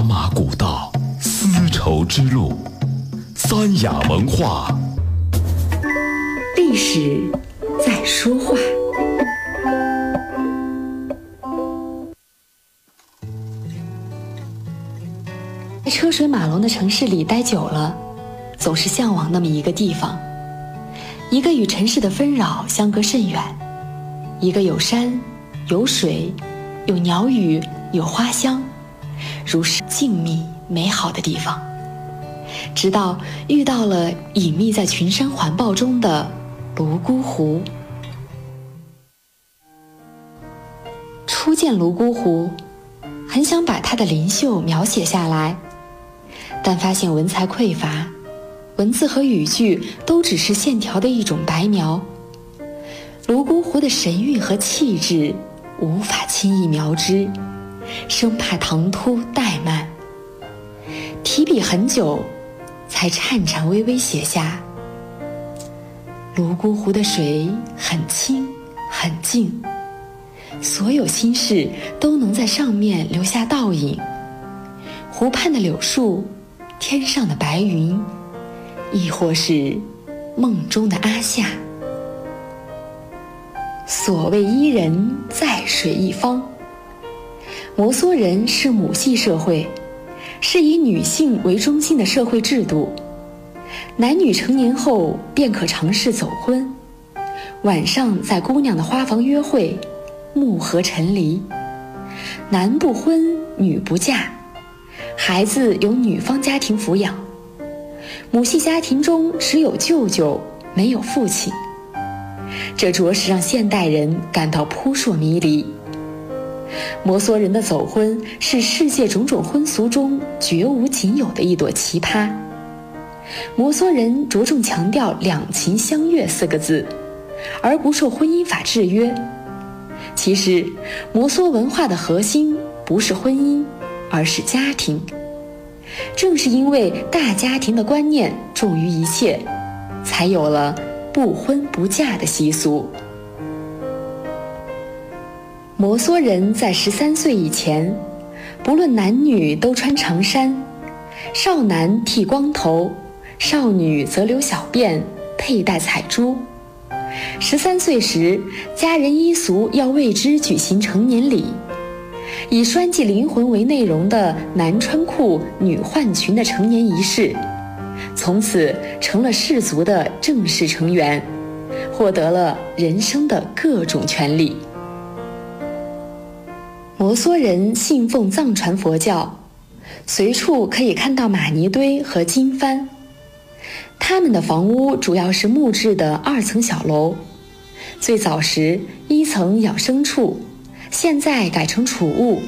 马古道，丝绸之路，三雅文化， 历史在说话。在车水马龙的城市里待久了，总是向往那么一个地方，一个与尘世的纷扰相隔甚远，一个有山有水有鸟语有花香，如是静谧美好的地方。直到遇到了隐秘在群山环抱中的泸沽湖。初见泸沽湖，很想把它的灵秀描写下来，但发现文采匮乏，文字和语句都只是线条的一种白描。泸沽湖的神韵和气质无法轻易描之，生怕唐突怠慢。提笔很久，才颤颤巍巍写下：泸沽湖的水很清很静，所有心事都能在上面留下倒影。湖畔的柳树，天上的白云，亦或是梦中的阿夏。所谓伊人，在水一方。摩梭人是母系社会，是以女性为中心的社会制度，男女成年后便可尝试走婚，晚上在姑娘的花房约会，暮合沉离，男不婚女不嫁，孩子由女方家庭抚养，母系家庭中只有舅舅，没有父亲。这着实让现代人感到扑朔迷离。摩梭人的走婚是世界种种婚俗中绝无仅有的一朵奇葩。摩梭人着重强调两情相悦4个字，而不受婚姻法制约。其实摩梭文化的核心不是婚姻，而是家庭。正是因为大家庭的观念重于一切，才有了不婚不嫁的习俗。摩梭人在13岁以前，不论男女都穿长衫，少男剃光头，少女则留小辫，佩戴彩珠。13岁时，家人依俗要为之举行成年礼，以拴系灵魂为内容的男穿裤女换裙的成年仪式，从此成了氏族的正式成员，获得了人生的各种权利。摩梭人信奉藏传佛教，随处可以看到玛尼堆和经幡。他们的房屋主要是木质的2层小楼，最早时1层养牲畜，现在改成储物，